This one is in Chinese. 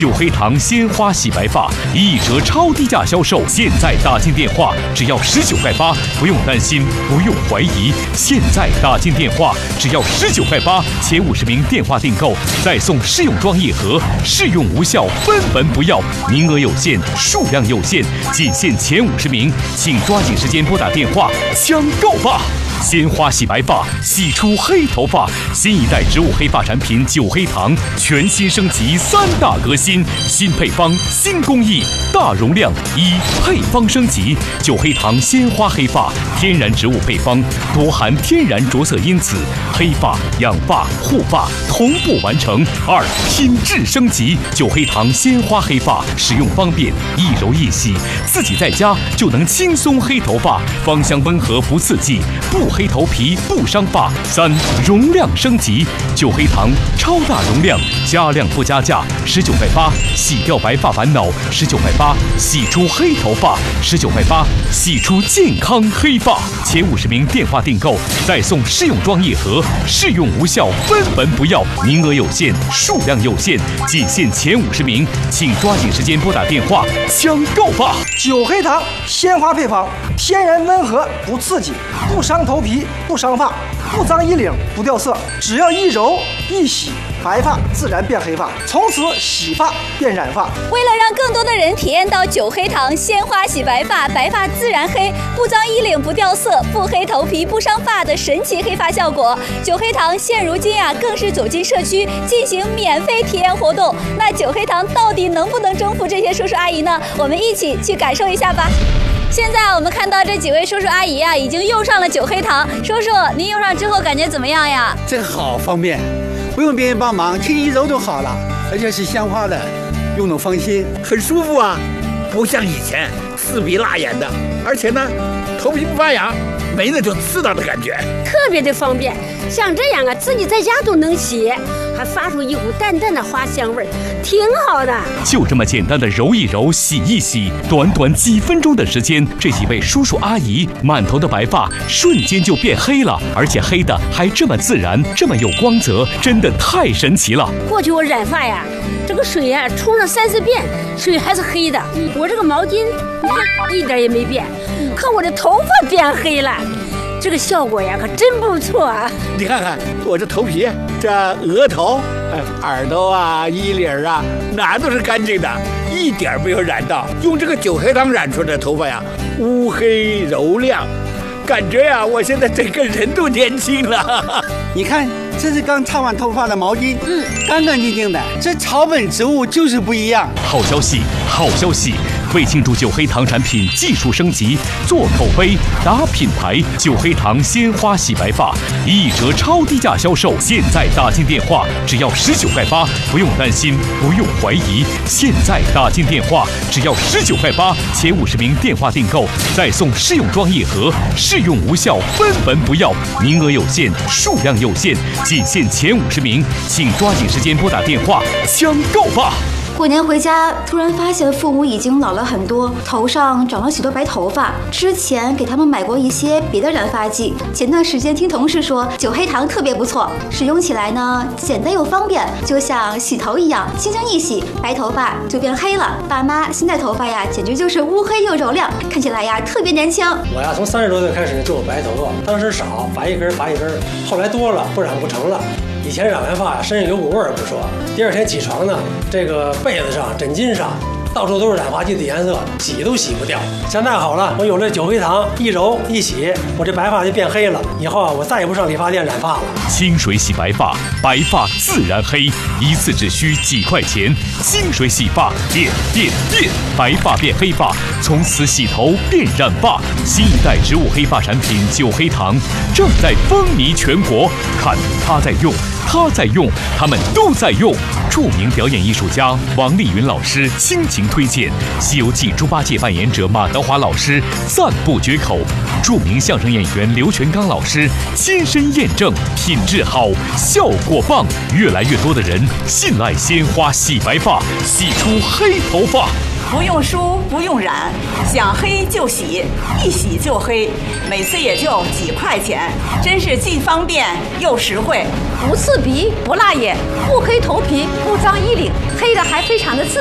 九黑堂鲜花洗白发1折超低价销售，现在打进电话只要19块8，不用担心，不用怀疑。现在打进电话只要19块8，前50名电话订购再送试用装1盒，试用无效分文不要，名额有限，数量有限，仅限前50名，请抓紧时间拨打电话抢购吧！鲜花洗白发，洗出黑头发，新一代植物黑发产品九黑堂全新升级3大革新，新配方、新工艺，大容量配方升级。九黑堂鲜花黑发，天然植物配方，多含天然着色因子，黑发、养发、护发同步完成。2品质升级，九黑堂鲜花黑发，使用方便，一揉一洗，自己在家就能轻松黑头发，芳香温和不刺激，不黑头皮不伤发。3容量升级，九黑堂超大容量，加量不加价，19块8，洗掉白发烦恼，19块8，洗出黑头发，19块8，洗出健康黑发。前50名电话订购再送试用装1盒，试用无效分文不要，名额有限，数量有限，仅限前50名，请抓紧时间拨打电话抢购吧！ 九黑堂鲜花配方，天然温和不刺激，不伤头皮不伤发，不脏衣领不掉色，只要一揉一洗，白发自然变黑发，从此洗发变染发。 为了让更多的人体验到九黑堂鲜花洗白发，白发自然黑，不脏衣领不掉色，不黑头皮不伤发的神奇黑发效果，九黑堂现如今更是走进社区进行免费体验活动。那九黑堂到底能不能征服这些叔叔阿姨呢？我们一起去感受一下吧。现在我们看到这几位叔叔阿姨已经用上了九黑堂。叔叔，您用上之后感觉怎么样呀？ 这好方便，不用别人帮忙，轻轻一揉就好了，而且是鲜花的，用得放心，很舒服啊，不像以前刺鼻辣眼的，而且呢，头皮不发痒，没那种刺挠的感觉， 特别的方便。像这样自己在家都能洗，还发出一股淡淡的花香味，挺好的。 就这么简单的揉一揉、洗一洗，短短几分钟的时间，这几位叔叔阿姨满头的白发瞬间就变黑了，而且黑的还这么自然，这么有光泽，真的太神奇了。 过去我染发这个水冲上3、4遍，水还是黑的。我这个毛巾一点也没变，可我的头发变黑了。这个效果可真不错啊！ 你看看我这头皮，这额头、耳朵衣领哪都是干净的，一点没有染到。用这个九黑堂染出来的头发乌黑柔亮，感觉我现在整个人都年轻了。你看，这是刚擦完头发的毛巾，干干净净的。这草本植物就是不一样。 好消息，好消息！为庆祝九黑堂产品技术升级，做口碑、打品牌，九黑堂鲜花洗白发1折超低价销售，现在打进电话只要19块8，不用担心，不用怀疑。现在打进电话只要19块8，前50名电话订购再送试用装1盒，试用无效分文不要，名额有限，数量有限，仅限前50名，请抓紧时间拨打电话抢购吧！ 过年回家，突然发现父母已经老了很多，头上长了许多白头发。之前给他们买过一些别的染发剂，前段时间听同事说九黑堂特别不错，使用起来呢简单又方便，就像洗头一样，轻轻一洗，白头发就变黑了。爸妈现在头发简直就是乌黑又柔亮，看起来特别年轻。 我从30多岁开始就有白头发，当时少，拔一根拔一根，后来多了不染不成了。以前染完发身上有股味儿不说，第2天起床呢，这个被子上、枕巾上到处都是染发剂的颜色，洗都洗不掉。现在好了，我有了九黑堂，一揉一洗，我这白发就变黑了。以后我再也不上理发店染发了。 清水洗白发，白发自然黑，一次只需几块钱。清水洗发，变，白发变黑发，从此洗头变染发。新一代植物黑发产品九黑堂正在风靡全国，看他在用，他在用，他们都在用。著名表演艺术家王丽云老师倾情推荐，《西游记》猪八戒扮演者马德华老师赞不绝口，著名相声演员刘全刚老师亲身验证品质好，效果棒，越来越多的人信赖鲜花洗白发，洗出黑头发。 不用梳，不用染，想黑就洗，一洗就黑，每次也就几块钱，真是既方便又实惠。 不刺鼻，不辣眼，不黑头皮，不脏衣领，黑的还非常的自